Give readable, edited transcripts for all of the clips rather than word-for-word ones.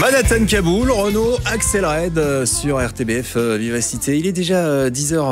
Manhattan Kaboul, Renaud Accelerate sur RTBF Vivacité. Il est déjà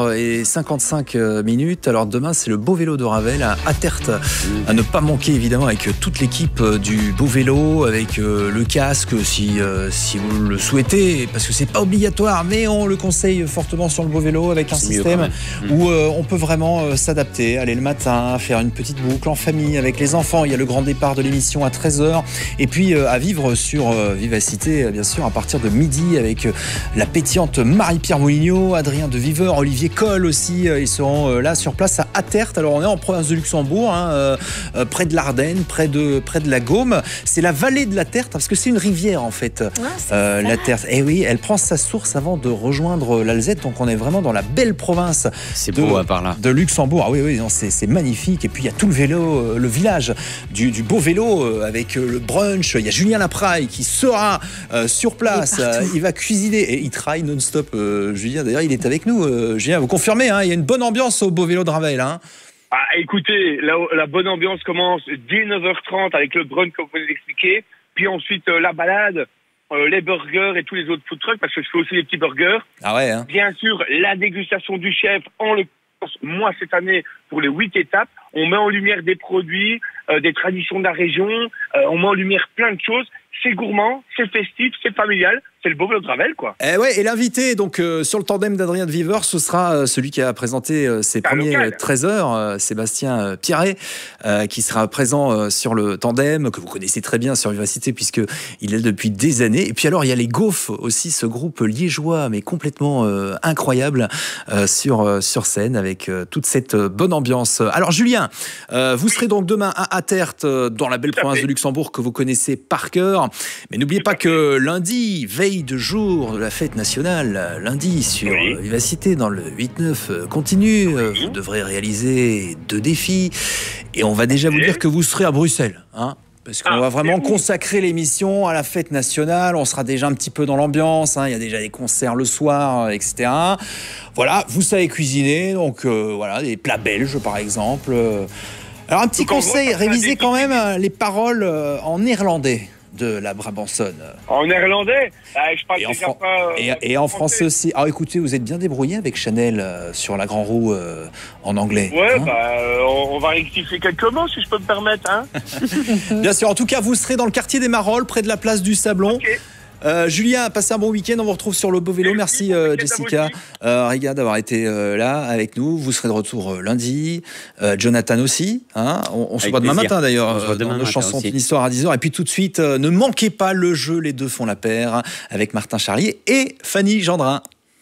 10h55. Alors demain, c'est le beau vélo de Ravel à Terthes. À ne pas manquer évidemment avec toute l'équipe du beau vélo, avec le casque si vous le souhaitez, parce que c'est pas obligatoire, mais on le conseille fortement sur le beau vélo avec un système où on peut vraiment s'adapter, aller le matin, faire une petite boucle en famille avec les enfants. Il y a le grand départ de l'émission à 13h et puis à vivre sur Vivacité, bien sûr, à partir de midi avec la pétillante Marie-Pierre Moulignot, Adrien de Viveur, Olivier Coll aussi. Ils seront là sur place à Terthes. Alors on est en province de Luxembourg, près de l'Ardenne, près de la Gaume. C'est la vallée de la Terthes parce que c'est une rivière en fait. La Terthes. Et oui, elle prend sa source avant de rejoindre l'Alzette. Donc on est vraiment dans la belle province de Luxembourg. Ah oui, non, c'est magnifique. Et puis il y a tout le vélo, le village du beau vélo avec le brunch. Il y a Julien Lapraille qui sera sur place. Il va cuisiner et il travaille non-stop. Julien, d'ailleurs, il est avec nous. Julien, vous confirmez, il y a une bonne ambiance au beau vélo de Ravel. Écoutez, la bonne ambiance commence dès 9h30 avec le brunch comme vous venez d'expliquer. Puis ensuite la balade, les burgers et tous les autres food trucks parce que je fais aussi des petits burgers. Bien sûr, la dégustation du chef en moi cette année pour les 8 étapes, on met en lumière des produits, des traditions de la région, on met en lumière plein de choses. C'est gourmand, c'est festif, c'est familial, c'est le beau vélo de Ravel, quoi. Et l'invité donc sur le tandem d'Adrien de Viveur, ce sera celui qui a présenté ses premiers 13 heures, Sébastien Pierret, qui sera présent sur le tandem, que vous connaissez très bien sur Vivacité, puisqu'il est là depuis des années. Et puis alors, il y a les Gaufres aussi, ce groupe liégeois, mais complètement incroyable, sur scène, avec toute cette bonne ambiance. Alors Julien, vous serez donc demain à Terthes, dans la belle province de Luxembourg que vous connaissez par cœur. Mais n'oubliez pas que lundi, veille de jour de la fête nationale, lundi sur Vivacité dans le 8-9 continue, vous devrez réaliser 2 défis et on va déjà vous dire que vous serez à Bruxelles, parce qu'on va vraiment consacrer l'émission à la fête nationale. On sera déjà un petit peu dans l'ambiance, il y a déjà des concerts le soir, etc. Voilà, vous savez cuisiner, donc des plats belges par exemple. Alors un petit conseil, révisez quand même les paroles en néerlandais de la Brabançonne. En néerlandais, je parle déjà pas. Et en français aussi. Alors écoutez, vous êtes bien débrouillé avec Chanel sur la Grand Roue en anglais. On va rectifier quelques mots si je peux me permettre. Bien sûr, en tout cas, vous serez dans le quartier des Marolles, près de la place du Sablon. Julien, passez un bon week-end. On vous retrouve sur le beau vélo. Merci Jessica Riga d'avoir été là avec nous. Vous serez de retour lundi. Jonathan aussi. On se voit demain matin d'ailleurs. Dans nos chansons d'une histoire à 10h. Et puis tout de suite, ne manquez pas le jeu Les Deux font la paire avec Martin Charlier et Fanny Gendrin.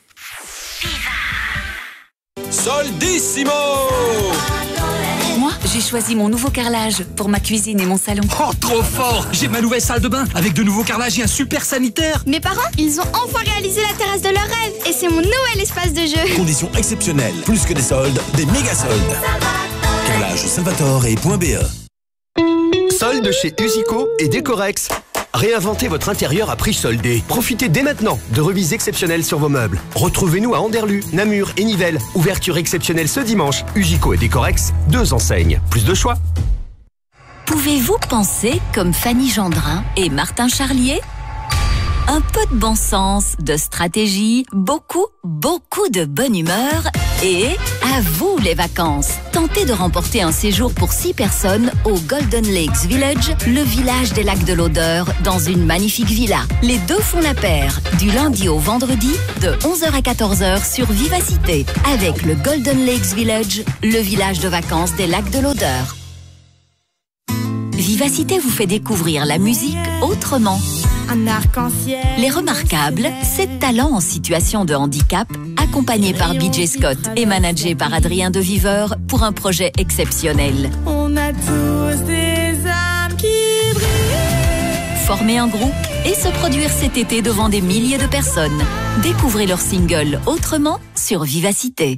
Soldissimo! Moi, j'ai choisi mon nouveau carrelage pour ma cuisine et mon salon. Oh, trop fort! J'ai ma nouvelle salle de bain avec de nouveaux carrelages et un super sanitaire. Mes parents, ils ont enfin réalisé la terrasse de leur rêve et c'est mon nouvel espace de jeu. Conditions exceptionnelles, plus que des soldes, des méga soldes. Carrelage Salvatore et .be. Soldes chez Usico et Décorex. Réinventez votre intérieur à prix soldé. Profitez dès maintenant de remises exceptionnelles sur vos meubles. Retrouvez-nous à Anderlu, Namur et Nivelles. Ouverture exceptionnelle ce dimanche. Usico et Décorex, 2 enseignes. Plus de choix. Pouvez-vous penser comme Fanny Gendrin et Martin Charlier ? Un peu de bon sens, de stratégie, beaucoup de bonne humeur et à vous les vacances. Tentez de remporter un séjour pour 6 personnes au Golden Lakes Village, le village des lacs de l'Odeur, dans une magnifique villa. Les Deux font la paire, du lundi au vendredi, de 11h à 14h sur Vivacité, avec le Golden Lakes Village, le village de vacances des lacs de l'Odeur. Vivacité vous fait découvrir la musique autrement. Un arc-en-ciel. Les Remarquables, 7 talents en situation de handicap, accompagnés par BJ Scott et managés par Adrien de Viveur pour un projet exceptionnel. On a tous des âmes qui brillent. Former un groupe et se produire cet été devant des milliers de personnes. Découvrez leur single Autrement sur Vivacité.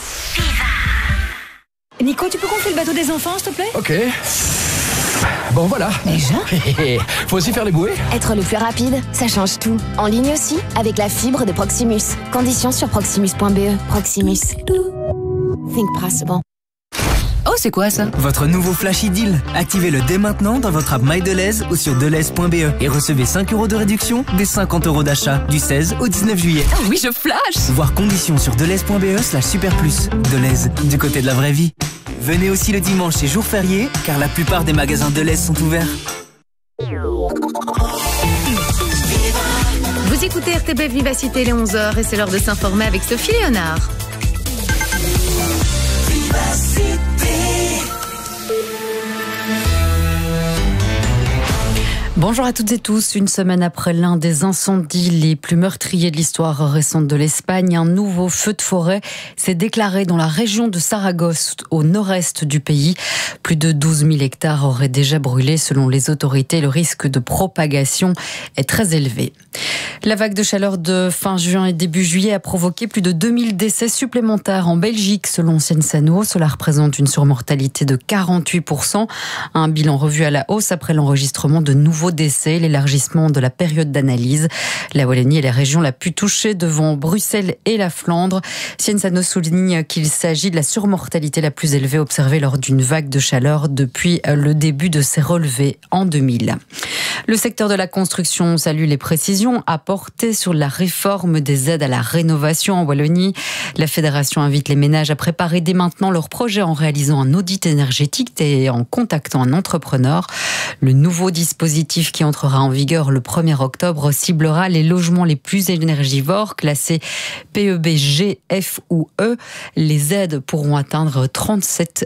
Nico, tu peux gonfler le bateau des enfants, s'il te plaît? Ok. Bon, voilà. Déjà? Faut aussi faire les bouées. Être le plus rapide, ça change tout. En ligne aussi, avec la fibre de Proximus. Conditions sur proximus.be. Proximus. Think possible. Oh, c'est quoi ça? Votre nouveau Flash Deal. Activez-le dès maintenant dans votre app MyDeleuze ou sur deleuze.be et recevez 5 € de réduction des 50 € d'achat du 16 au 19 juillet. Ah oui, je flash! Voir conditions sur deleuze.be/super plus. Deleuze, du côté de la vraie vie. Venez aussi le dimanche et jour férié, car la plupart des magasins Deleuze sont ouverts. Vous écoutez RTBF Vivacité, les 11h, et c'est l'heure de s'informer avec Sophie Léonard. Bonjour à toutes et tous. Une semaine après l'un des incendies les plus meurtriers de l'histoire récente de l'Espagne, un nouveau feu de forêt s'est déclaré dans la région de Saragosse, au nord-est du pays. Plus de 12 000 hectares auraient déjà brûlé selon les autorités. Le risque de propagation est très élevé. La vague de chaleur de fin juin et début juillet a provoqué plus de 2000 décès supplémentaires en Belgique, selon Ciensano. Cela représente une surmortalité de 48%. Un bilan revu à la hausse après l'enregistrement de nouveaux décès, l'élargissement de la période d'analyse. La Wallonie est la région la plus touchée devant Bruxelles et la Flandre. Ciensano souligne qu'il s'agit de la surmortalité la plus élevée observée lors d'une vague de chaleur depuis le début de ces relevés en 2000. Le secteur de la construction salue les précisions apportées sur la réforme des aides à la rénovation en Wallonie. La fédération invite les ménages à préparer dès maintenant leur projet en réalisant un audit énergétique et en contactant un entrepreneur. Le nouveau dispositif qui entrera en vigueur le 1er octobre ciblera les logements les plus énergivores, classés PEB, G, F ou E. Les aides pourront atteindre 37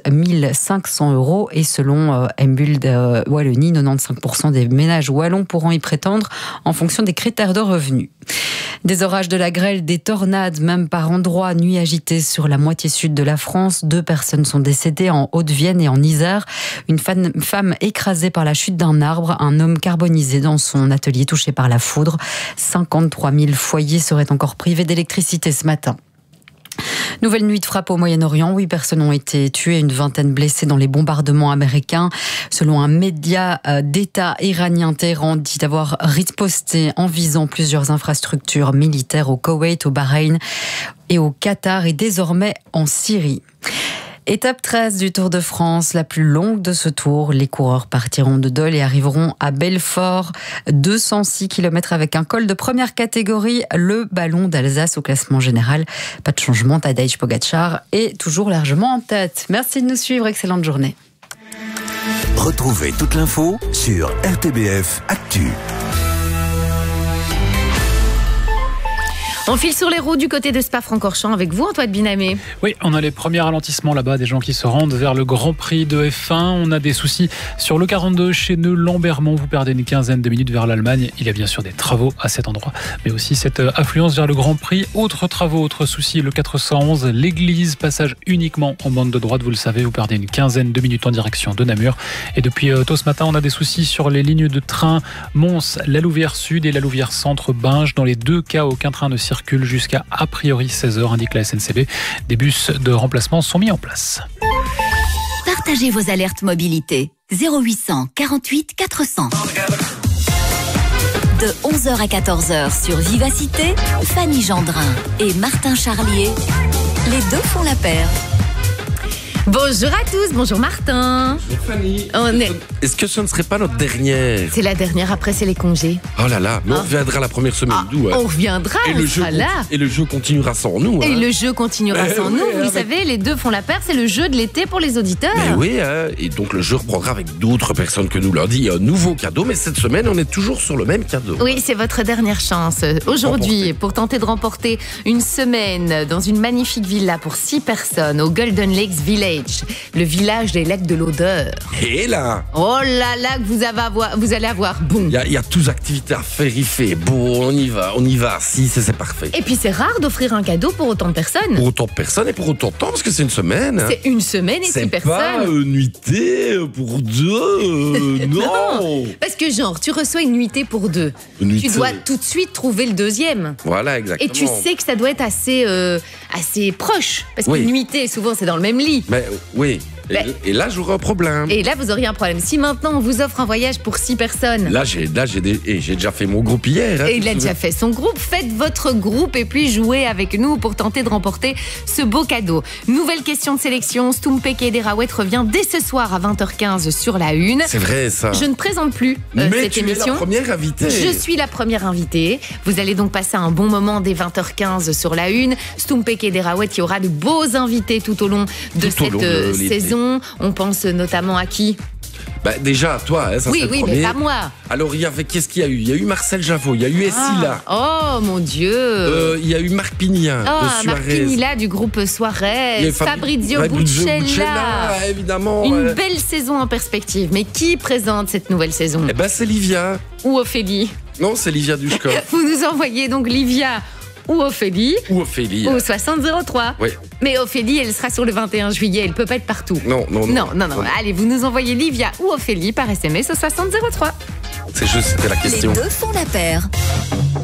500 € et selon Mbuld Wallonie, 95% des ménages wallons pourront y prétendre en fonction des critères de revenus. Des orages, de la grêle, des tornades, même par endroits, nuit agitée sur la moitié sud de la France. 2 personnes sont décédées en Haute-Vienne et en Isère. Une femme écrasée par la chute d'un arbre, un homme carbonisé dans son atelier touché par la foudre. 53 000 foyers seraient encore privés d'électricité ce matin. Nouvelle nuit de frappe au Moyen-Orient. 8 personnes ont été tuées, une vingtaine blessées dans les bombardements américains. Selon un média d'État iranien, Téhéran dit avoir riposté en visant plusieurs infrastructures militaires au Koweït, au Bahreïn et au Qatar et désormais en Syrie. Étape 13 du Tour de France, la plus longue de ce tour. Les coureurs partiront de Dole et arriveront à Belfort. 206 km avec un col de première catégorie, le ballon d'Alsace au classement général. Pas de changement, Tadej Pogačar est toujours largement en tête. Merci de nous suivre, excellente journée. Retrouvez toute l'info sur RTBF Actu. On file sur les routes du côté de Spa-Francorchamps avec vous, Antoine Binamé. Oui, on a les premiers ralentissements là-bas, des gens qui se rendent vers le Grand Prix de F1. On a des soucis sur le 42 chez Neu-Lambermont. Vous perdez une quinzaine de minutes vers l'Allemagne. Il y a bien sûr des travaux à cet endroit, mais aussi cette affluence vers le Grand Prix. Autres travaux, autres soucis, le 411, l'église, passage uniquement en bande de droite. Vous le savez, vous perdez une quinzaine de minutes en direction de Namur. Et depuis tôt ce matin, on a des soucis sur les lignes de train Mons, la Louvière Sud et la Louvière Centre Binge. Dans les 2 cas, aucun train ne circule jusqu'à a priori 16h, indique la SNCB. Des bus de remplacement sont mis en place. Partagez vos alertes mobilité. 0800 48 400. De 11h à 14h sur Vivacité, Fanny Gendrin et Martin Charlier. Les deux font la paire. Bonjour à tous, bonjour Martin. Bonjour Fanny. Est-ce que ce ne serait pas notre dernière? C'est la dernière, après c'est les congés. Oh là là, mais on reviendra la première semaine d'août. On reviendra, on sera là. Et le jeu continuera sans nous. Et le jeu continuera sans nous. Vous savez, les deux font la paire, c'est le jeu de l'été pour les auditeurs. Mais oui, et donc le jeu reprendra avec d'autres personnes que nous. Lundi, il y a un nouveau cadeau, mais cette semaine, on est toujours sur le même cadeau. Oui, c'est votre dernière chance aujourd'hui pour tenter de remporter une semaine dans une magnifique villa pour 6 personnes au Golden Lakes Village. Le village des lacs de l'odeur. Et là! Oh là là, que vous allez avoir bon. Il y a toutes activités à faire, il fait beau, on y va, si, c'est parfait. Et puis c'est rare d'offrir un cadeau pour autant de personnes. Pour autant de personnes et pour autant de temps, parce que c'est une semaine. C'est une semaine et 6 personnes. C'est pas une nuitée pour 2, non. Parce que genre, tu reçois une nuitée pour 2. Tu dois tout de suite trouver le deuxième. Voilà, exactement. Et tu sais que ça doit être assez proche. Parce qu'une nuitée, souvent, c'est dans le même lit. Mais oui. Et là, j'aurais un problème. Et là, vous auriez un problème. Si maintenant, on vous offre un voyage pour 6 personnes. Là, j'ai déjà fait mon groupe hier. Hein, et il a déjà fait son groupe. Faites votre groupe et puis jouez avec nous pour tenter de remporter ce beau cadeau. Nouvelle question de sélection. Stumpeke Derawet revient dès ce soir à 20h15 sur la Une. C'est vrai, ça. Je ne présente plus cette émission. Es la première invitée. Je suis la première invitée. Vous allez donc passer un bon moment dès 20h15 sur la Une. Stumpeke Derawet, il y aura de beaux invités tout au long de cette saison. On pense notamment à qui ? Déjà, toi, hein, ça oui, c'est le premier. Mais pas moi. Alors, qu'est-ce qu'il y a eu ? Il y a eu Marcel Javot, il y a eu Essila. Oh, mon Dieu. Il y a eu Marc Pignat de Suarez. Marc Pignat du groupe Suarez. Fabrizio Buccella. Évidemment. Une belle saison en perspective. Mais qui présente cette nouvelle saison ? C'est Livia. Ou Ophélie ? Non, c'est Livia Dushkov. Vous nous envoyez donc Livia ou Ophélie. Au 6003. Oui. Mais Ophélie, elle sera sur le 21 juillet. Elle peut pas être partout. Non. Allez, vous nous envoyez Livia ou Ophélie par SMS au 6003. C'est juste, c'était la question. Les deux font la paire.